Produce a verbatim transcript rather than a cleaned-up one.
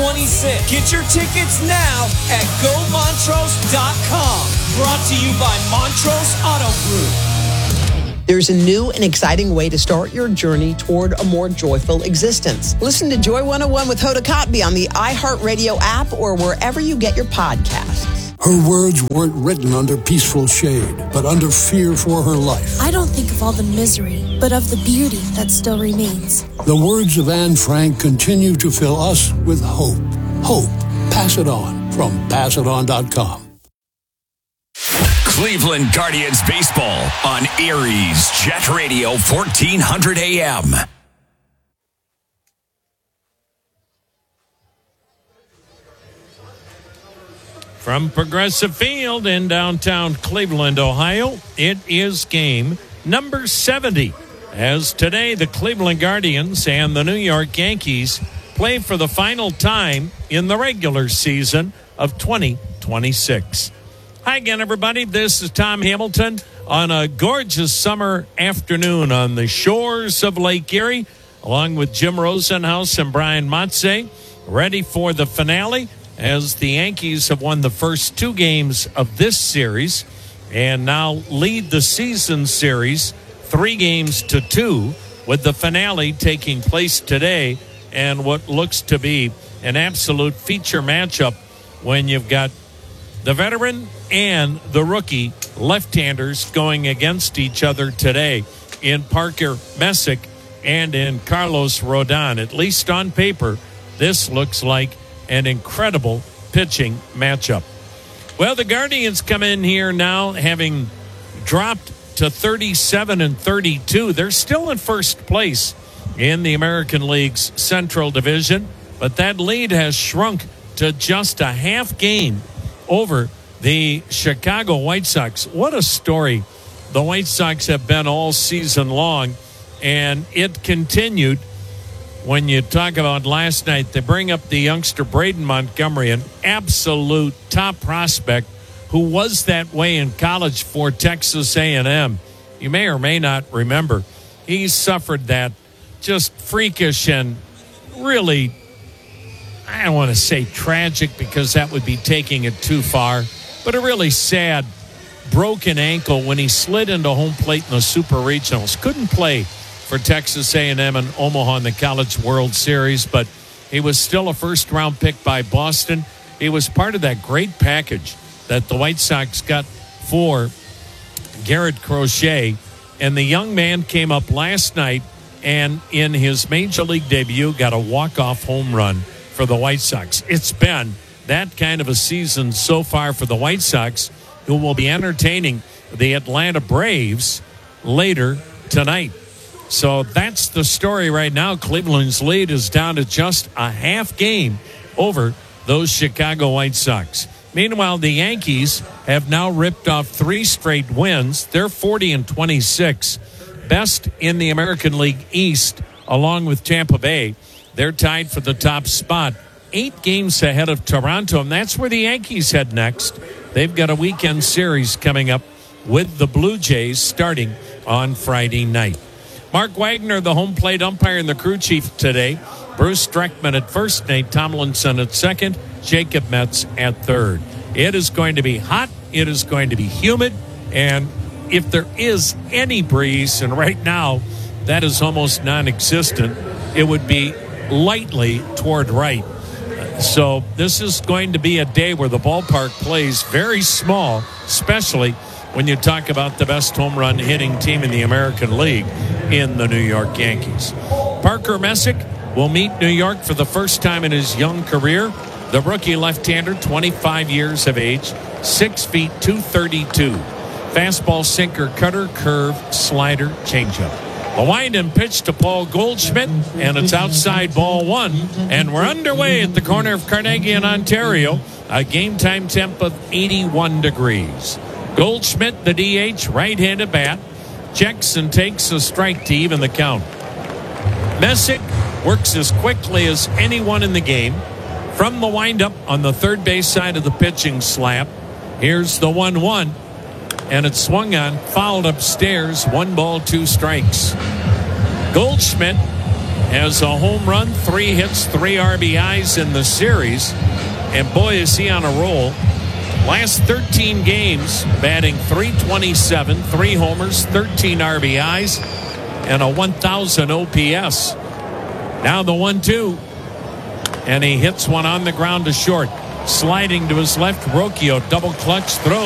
twenty-six. Get your tickets now at go montrose dot com. Brought to you by Montrose Auto Group. There's a new and exciting way to start your journey toward a more joyful existence. Listen to Joy one oh one with Hoda Kotb on the iHeartRadio app or wherever you get your podcasts. Her words weren't written under peaceful shade, but under fear for her life. I don't think of all the misery, but of the beauty that still remains. The words of Anne Frank continue to fill us with hope. Hope. Pass it on from pass it on dot com. Cleveland Guardians baseball on Erie's Jet Radio fourteen hundred A M. From Progressive Field in downtown Cleveland, Ohio, it is game number seventy. As today, the Cleveland Guardians and the New York Yankees play for the final time in the regular season of twenty twenty-six. Hi again, everybody. This is Tom Hamilton on a gorgeous summer afternoon on the shores of Lake Erie, along with Jim Rosenhaus and Brian Motze, ready for the finale as the Yankees have won the first two games of this series and now lead the season series three games to two, with the finale taking place today and what looks to be an absolute feature matchup when you've got the veteran and the rookie left-handers going against each other today in Parker Messick and in Carlos Rodon. At least on paper, this looks like an incredible pitching matchup. Well, the Guardians come in here now having dropped to thirty-seven and thirty-two. They're still in first place in the American League's Central Division, but that lead has shrunk to just a half game over the Chicago White Sox. What a story the White Sox have been all season long, and it continued. When you talk about last night, they bring up the youngster Braden Montgomery, an absolute top prospect who was that way in college for Texas A and M. You may or may not remember, he suffered that just freakish and really, I don't want to say tragic because that would be taking it too far, but a really sad broken ankle when he slid into home plate in the Super Regionals. Couldn't play for Texas A and M and Omaha in the College World Series, but he was still a first-round pick by Boston. He was part of that great package that the White Sox got for Garrett Crochet, and the young man came up last night and in his Major League debut got a walk-off home run for the White Sox. It's been that kind of a season so far for the White Sox, who will be entertaining the Atlanta Braves later tonight. So that's the story right now. Cleveland's lead is down to just a half game over those Chicago White Sox. Meanwhile, the Yankees have now ripped off three straight wins. They're forty and twenty-six, best in the American League East, along with Tampa Bay. They're tied for the top spot, eight games ahead of Toronto, and that's where the Yankees head next. They've got a weekend series coming up with the Blue Jays starting on Friday night. Mark Wagner, the home plate umpire and the crew chief today. Bruce Streckman at first, Nate Tomlinson at second, Jacob Metz at third. It is going to be hot. It is going to be humid. And if there is any breeze, and right now that is almost non-existent, it would be lightly toward right. So this is going to be a day where the ballpark plays very small, especially when you talk about the best home run hitting team in the American League in the New York Yankees. Parker Messick will meet New York for the first time in his young career. The rookie left-hander, twenty-five years of age, six feet, two thirty-two. Fastball, sinker, cutter, curve, slider, changeup. A wind and pitch to Paul Goldschmidt, and it's outside ball one. And we're underway at the corner of Carnegie and Ontario. A game time temp of eighty-one degrees. Goldschmidt, the D H, right-handed bat, checks and takes a strike to even the count. Messick works as quickly as anyone in the game. From the windup on the third base side of the pitching slab, here's the one one. And it's swung on, fouled upstairs, one ball, two strikes. Goldschmidt has a home run, three hits, three R B Is in the series. And boy, is he on a roll. Last thirteen games, batting three twenty-seven, three homers, thirteen R B Is, and a one thousand O P S. Now the one two. And he hits one on the ground to short. Sliding to his left, Rocchio double clutch throw.